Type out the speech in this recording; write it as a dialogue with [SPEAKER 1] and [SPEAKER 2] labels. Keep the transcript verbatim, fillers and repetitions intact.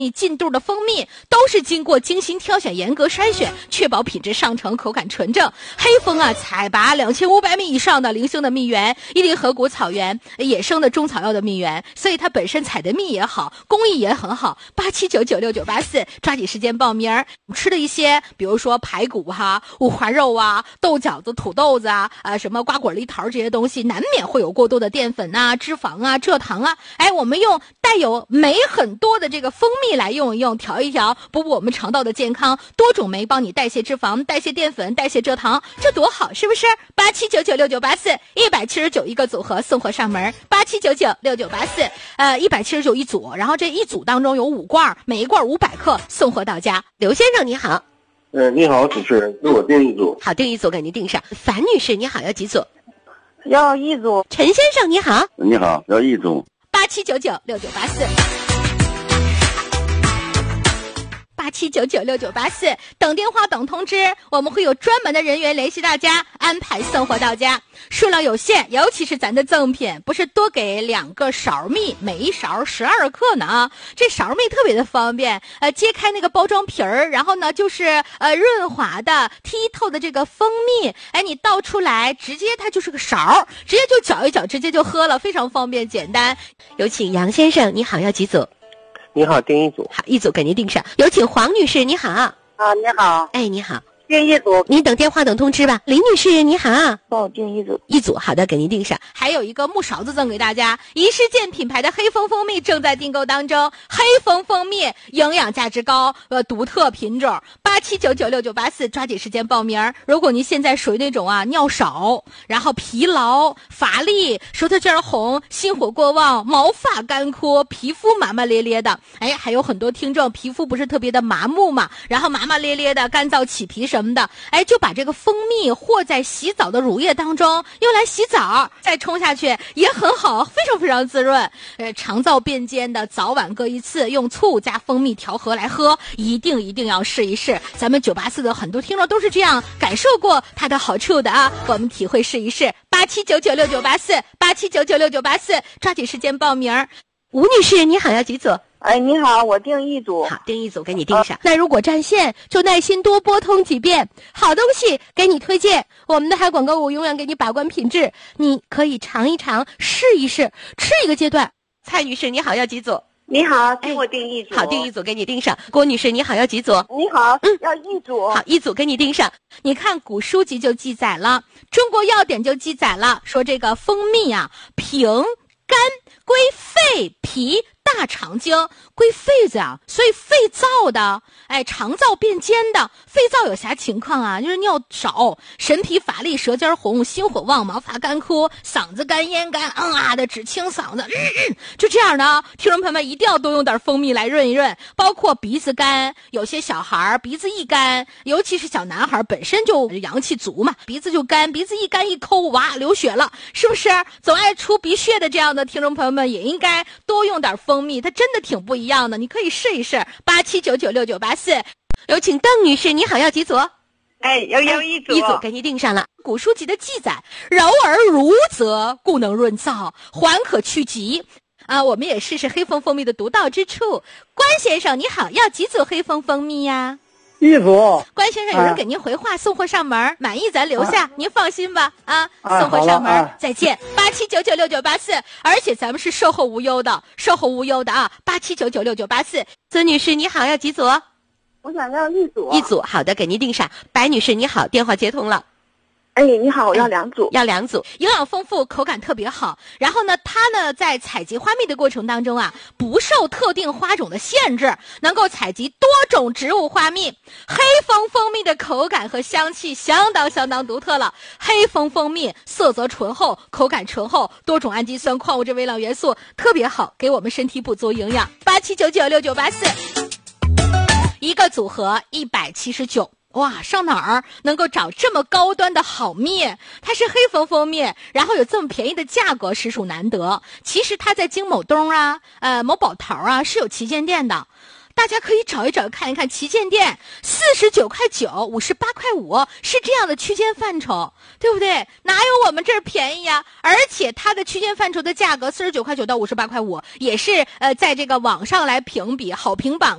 [SPEAKER 1] 你进肚的蜂蜜都是经过精心挑选、严格筛选，确保品质上乘、口感纯正。黑蜂啊，采拔两千五百米以上的零星的蜜源，伊犁河谷草原野生的中草药的蜜源，所以它本身采的蜜也好，工艺也很好。八七九九六九八四，抓紧时间报名儿。吃的一些，比如说排骨哈、五花肉啊、豆饺子、土豆子啊、啊什么瓜果梨桃这些东西，难免会有过多的淀粉啊、脂肪啊、蔗糖啊。哎，我们用带有酶很多的这个蜂蜜来用一用，调一调，补补我们肠道的健康。多种酶帮你代谢脂肪、代谢淀粉、代谢蔗糖，这多好，是不是？八七九九六九八四，一百七十九一个组合送货上门。八七九九六九八四，呃，一百七十九一组，然后这一组当中有五罐，每一罐五百克，送货到家。刘先生你好。
[SPEAKER 2] 嗯、呃，你好，主持人，给我订一组。
[SPEAKER 1] 好，订一组给您订上。樊女士你好，要几组？
[SPEAKER 3] 要一组。
[SPEAKER 1] 陈先生你好。
[SPEAKER 2] 你好，要一组。
[SPEAKER 1] 八七九九六九八四。八七九九六九八四，等电话等通知，我们会有专门的人员联系大家，安排送货到家。数量有限，尤其是咱的赠品，不是多给两个勺蜜，每一勺十二克呢啊！这勺蜜特别的方便，呃，揭开那个包装皮儿，然后呢就是呃润滑的、剔透的这个蜂蜜，哎，你倒出来，直接它就是个勺，直接就搅一搅，直接就喝了，非常方便简单。有请杨先生，你好，要几组？
[SPEAKER 2] 你好，订一组。
[SPEAKER 1] 好，一组给您订上。有请黄女士，你好。
[SPEAKER 3] 啊，你好。
[SPEAKER 1] 哎，你好。
[SPEAKER 3] 订一组。
[SPEAKER 1] 您等电话等通知吧。林女士，你好。
[SPEAKER 3] 帮我订一组。
[SPEAKER 1] 一组，好的，给您订上。还有一个木勺子赠给大家，宜世健品牌的黑蜂蜂蜜正在订购当中。黑蜂蜂蜜营养价值高，呃，独特品种。八七九九六九八四，抓紧时间报名。如果您现在属于那种啊尿少，然后疲劳、乏力、舌头尖红、心火过旺、毛发干枯、皮肤麻麻咧咧的，哎，还有很多听众皮肤不是特别的麻木嘛，然后麻麻咧咧的、干燥起皮什么的，哎，就把这个蜂蜜和在洗澡的乳液当中，用来洗澡，再冲下去也很好，非常非常滋润。呃，肠燥便兼的，早晚各一次，用醋加蜂蜜调和来喝，一定一定要试一试。咱们九八四的很多听众都是这样感受过它的好处的啊，我们体会试一试。八七九九六九八四，八七九九六九八四，抓紧时间报名。吴女士，你好，要几组？
[SPEAKER 3] 哎，你好，我订一组。
[SPEAKER 1] 好，订一组给你订上。那如果占线，就耐心多拨通几遍。好东西给你推荐，我们的海广购物永远给你把关品质，你可以尝一尝，试一试，吃一个阶段。蔡女士，你好，要几组？
[SPEAKER 3] 你好，给我订一组。
[SPEAKER 1] 好，订一组给你订上。郭女士，你好，要几组？
[SPEAKER 3] 你好，
[SPEAKER 1] 嗯，
[SPEAKER 3] 要一组。
[SPEAKER 1] 好，一组给你订上。你看古书籍就记载了，中国药典就记载了，说这个蜂蜜啊，平肝归肺脾大肠经，归肺子啊，所以肺燥的，哎，肠燥便兼的，肺燥有啥情况啊？就是尿少、神疲乏力、舌尖红、心火旺、毛发干枯、嗓子干、咽干，嗯啊的，只清嗓子，嗯嗯，就这样的啊。听众朋友们一定要多用点蜂蜜来润一润，包括鼻子干，有些小孩鼻子一干，尤其是小男孩本身就阳气足嘛，鼻子就干，鼻子一干一抠，哇，流血了，是不是？总爱出鼻血的这样的听众朋友们也应该多用点蜂蜜，它真的挺不一样的，你可以试一试。八七九九六九八四，有请邓女士，你好，要几组？
[SPEAKER 3] 哎，要要一组。
[SPEAKER 1] 一组给你订上了。古书籍的记载，柔而濡则，故能润燥，缓可祛疾。啊，我们也试试黑蜂蜂蜜的独到之处。关先生，你好，要几组黑蜂蜂蜜呀？
[SPEAKER 4] 一组。
[SPEAKER 1] 关先生，有人给您回话，送货上门，满意咱留下，您放心吧。啊，送货上门，再见。八七九九六九八四，而且咱们是售后无忧的，售后无忧的啊。八七九九六九八四，曾女士你好，要几组？
[SPEAKER 3] 我想要一组。
[SPEAKER 1] 一组，好的，给您订上。白女士你好，电话接通了。
[SPEAKER 3] 哎，你好，我要两组。
[SPEAKER 1] 要两组，营养丰富，口感特别好。然后呢，它呢在采集花蜜的过程当中啊，不受特定花种的限制，能够采集多种植物花蜜。黑蜂蜂蜜的口感和香气相当相当独特了。黑蜂蜂蜜色泽醇厚，口感醇厚，多种氨基酸、矿物质、微量元素特别好，给我们身体补足营养。八七九九六九八四，一个组合一百七十九。哇，上哪儿能够找这么高端的好蜜？它是黑蜂蜂蜜，然后有这么便宜的价格，实属难得。其实它在京某东啊、呃某宝淘啊是有旗舰店的。 大家可以找一找看一看旗舰店四十九块九、五十八块五是这样的区间范畴，对不对？哪有我们这儿便宜呀？而且它的区间范畴的价格四十九块九到五十八块五，也是呃在这个网上来评比好评榜